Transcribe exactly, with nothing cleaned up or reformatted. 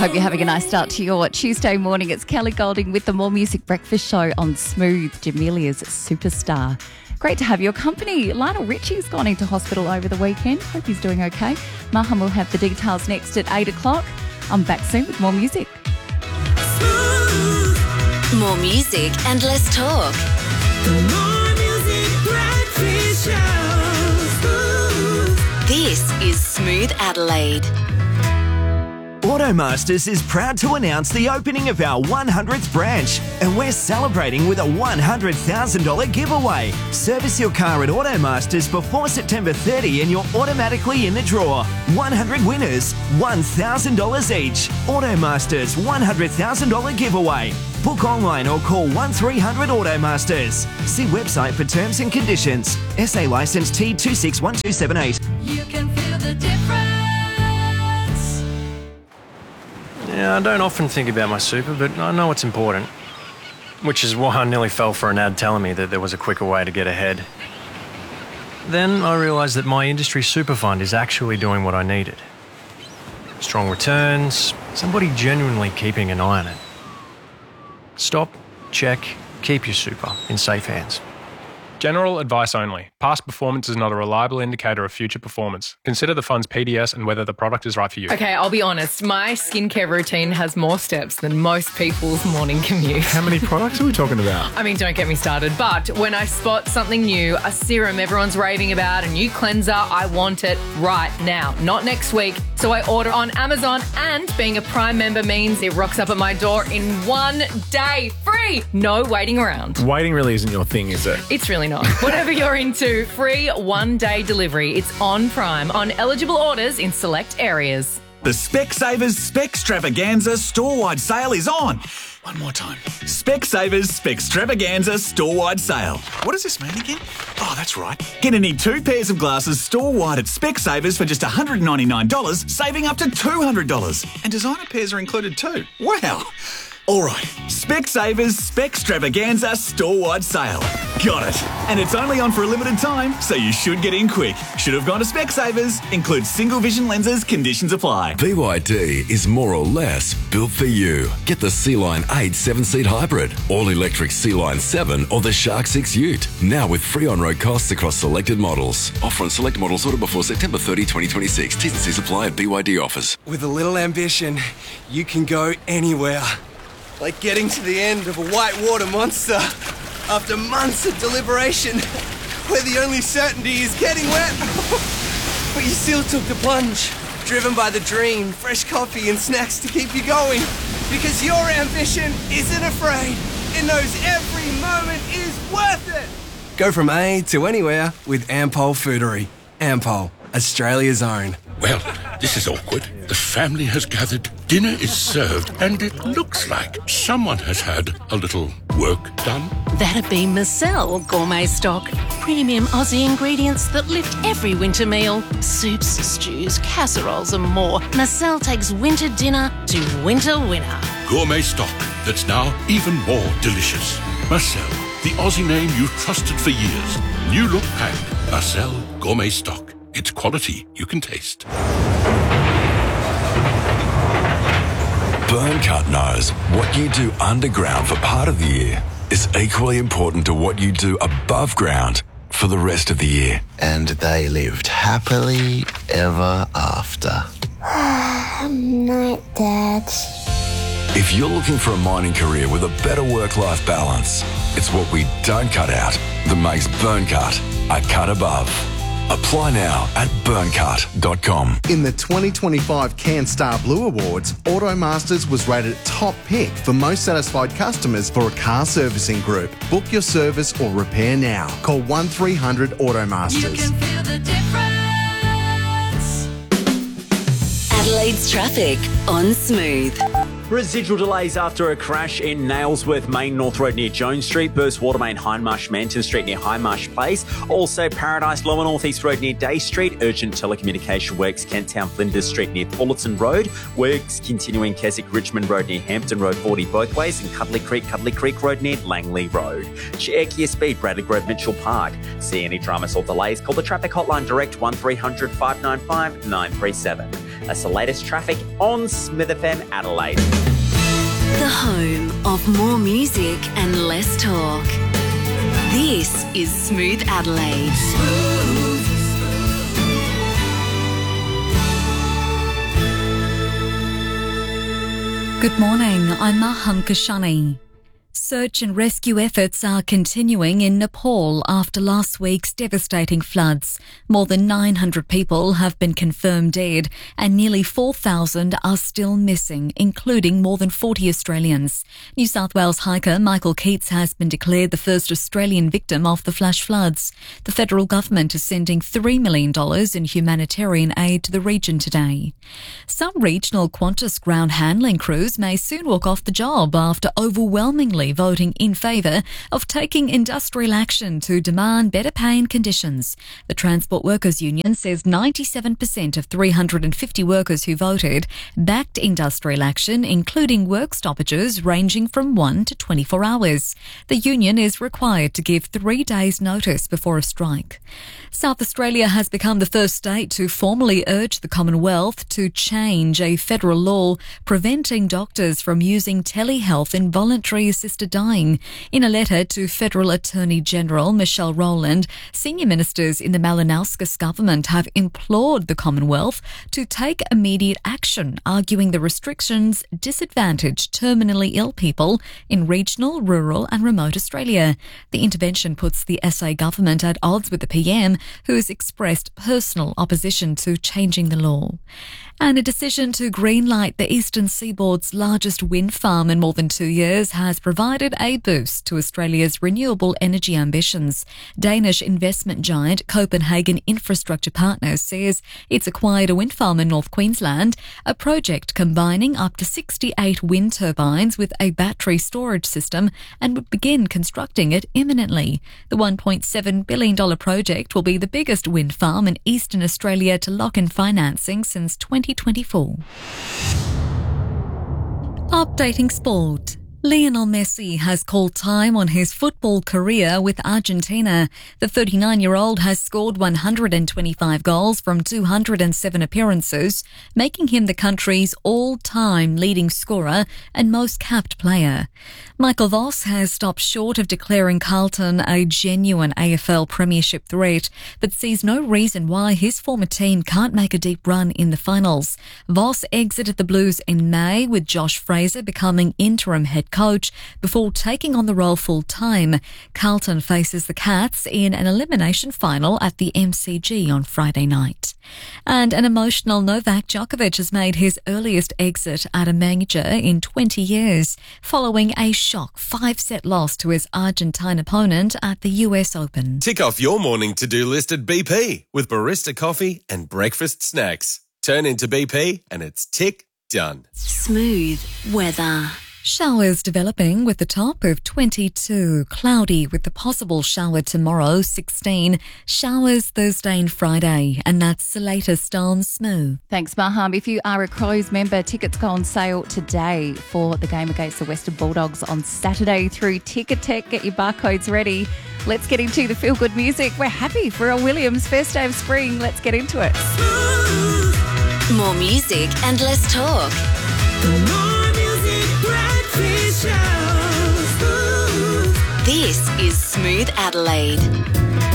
Hope you're having a nice start to your Tuesday morning. It's Kelly Golding with the More Music Breakfast Show on Smooth, Jamelia's superstar. Great to have your company. Lionel Richie's gone into hospital over the weekend. Hope he's doing okay. Maham will have the details next at eight o'clock. I'm back soon with more music. Smooth. More music and less talk. The More Music Breakfast Show. Smooth. This is Smooth Adelaide. Automasters is proud to announce the opening of our one hundredth branch, and we're celebrating with a one hundred thousand dollars giveaway. Service your car at Automasters before September thirtieth and you're automatically in the draw. one hundred winners, one thousand dollars each. Automasters one hundred thousand dollars giveaway. Book online or call one three hundred Automasters. See website for terms and conditions. S A licence T two six one two seven eight. You can feel the difference. Yeah, I don't often think about my super, but I know it's important. Which is why I nearly fell for an ad telling me that there was a quicker way to get ahead. Then I realised that my industry super fund is actually doing what I needed. Strong returns, somebody genuinely keeping an eye on it. Stop, check, keep your super in safe hands. General advice only. Past performance is not a reliable indicator of future performance. Consider the fund's P D S and whether the product is right for you. Okay, I'll be honest. My skincare routine has more steps than most people's morning commute. How many products are we talking about? I mean, don't get me started. But when I spot something new, a serum everyone's raving about, a new cleanser, I want it right now, not next week. So I order on Amazon, and being a Prime member means it rocks up at my door in one day, free. No waiting around. Waiting really isn't your thing, is it? It's really not. Whatever you're into, free one-day delivery. It's on Prime on eligible orders in select areas. The Specsavers Specstravaganza store-wide sale is on. One more time. Specsavers Specstravaganza store-wide sale. What does this mean again? Oh, that's right. Get any two pairs of glasses store-wide at Specsavers for just one hundred ninety-nine dollars, saving up to two hundred dollars. And designer pairs are included too. Wow. All right, Specsavers Specstravaganza store-wide sale. Got it. And it's only on for a limited time, so you should get in quick. Should have gone to Specsavers. Includes single vision lenses. Conditions apply. B Y D is more or less built for you. Get the Sea-Line eight seven-seat hybrid, all-electric Sea-Line seven or the Shark six Ute. Now with free on-road costs across selected models. Offer on select models ordered before September thirtieth, twenty twenty-six. T's and C's apply at B Y D offers. With a little ambition, you can go anywhere. Like getting to the end of a whitewater monster after months of deliberation, where the only certainty is getting wet. But you still took the plunge, driven by the dream, fresh coffee and snacks to keep you going. Because your ambition isn't afraid. It knows every moment is worth it. Go from A to anywhere with Ampol Foodery. Ampol, Australia's own. Well, this is awkward. The family has gathered, dinner is served, and it looks like someone has had a little work done. That'd be Marcel Gourmet Stock. Premium Aussie ingredients that lift every winter meal. Soups, stews, casseroles and more. Marcel takes winter dinner to winter winner. Gourmet stock that's now even more delicious. Marcel, the Aussie name you've trusted for years. New look pack. Marcel Gourmet Stock. It's quality you can taste. Burncut knows what you do underground for part of the year is equally important to what you do above ground for the rest of the year. And they lived happily ever after. Night, Dad. If you're looking for a mining career with a better work-life balance, it's what we don't cut out that makes Burncut a cut above. Apply now at burncut dot com. In the twenty twenty-five CanStar Blue Awards, Automasters was rated top pick for most satisfied customers for a car servicing group. Book your service or repair now. Call one three hundred Automasters. You can feel the difference. Adelaide's traffic on Smooth. Residual delays after a crash in Nailsworth Main North Road near Jones Street, Burst Water Main Hindmarsh Manton Street near Hindmarsh Place, also Paradise Lower North East Road near Day Street, urgent telecommunication works Kent Town Flinders Street near Fullerton Road, works continuing Keswick Richmond Road near Hampton Road forty both ways, and Cuddly Creek Cuddly Creek Road near Langley Road. Check your speed, Bradley Grove Mitchell Park. See any dramas or delays, call the traffic hotline direct one three hundred five nine five nine three seven. That's the latest traffic on Smith F M Adelaide. The home of more music and less talk. This is Smooth Adelaide. Good morning, I'm Maham Kashani. Search and rescue efforts are continuing in Nepal after last week's devastating floods. More than nine hundred people have been confirmed dead and nearly four thousand are still missing, including more than forty Australians. New South Wales hiker Michael Keats has been declared the first Australian victim of the flash floods. The federal government is sending three million dollars in humanitarian aid to the region today. Some regional Qantas ground handling crews may soon walk off the job after overwhelmingly voting in favour of taking industrial action to demand better pay and conditions. The Transport Workers Union says ninety-seven percent of three hundred fifty workers who voted backed industrial action, including work stoppages ranging from one to twenty-four hours. The union is required to give three days' notice before a strike. South Australia has become the first state to formally urge the Commonwealth to change a federal law preventing doctors from using telehealth in voluntary assisted dying. In a letter to Federal Attorney General Michelle Rowland, senior ministers in the Malinowskis government have implored the Commonwealth to take immediate action, arguing the restrictions disadvantage terminally ill people in regional, rural and remote Australia. The intervention puts the S A government at odds with the P M, who has expressed personal opposition to changing the law. And a decision to greenlight the eastern seaboard's largest wind farm in more than two years has provided a boost to Australia's renewable energy ambitions. Danish investment giant Copenhagen Infrastructure Partners says it's acquired a wind farm in North Queensland, a project combining up to sixty-eight wind turbines with a battery storage system, and would begin constructing it imminently. The one point seven billion dollars project will be the biggest wind farm in eastern Australia to lock in financing since twenty twenty-four. Updating sport. Lionel Messi has called time on his football career with Argentina. The thirty-nine-year-old has scored one hundred twenty-five goals from two hundred seven appearances, making him the country's all-time leading scorer and most capped player. Michael Voss has stopped short of declaring Carlton a genuine A F L premiership threat, but sees no reason why his former team can't make a deep run in the finals. Voss exited the Blues in May, with Josh Fraser becoming interim head coach before taking on the role full-time. Carlton faces the Cats in an elimination final at the M C G on Friday night. And an emotional Novak Djokovic has made his earliest exit at a major in twenty years, following a shock five-set loss to his Argentine opponent at the U S Open. Tick off your morning to-do list at B P with barista coffee and breakfast snacks. Turn into B P and it's tick done. Smooth weather. Showers developing with the top of twenty-two. Cloudy with the possible shower tomorrow, sixteen. Showers Thursday and Friday. And that's the latest on Smooth. Thanks, Maham. If you are a Crows member, tickets go on sale today for the game against the Western Bulldogs on Saturday through Ticketek. Get your barcodes ready. Let's get into the feel-good music. We're happy for our Williams' first day of spring. Let's get into it. More music and less talk. This is Smooth Adelaide.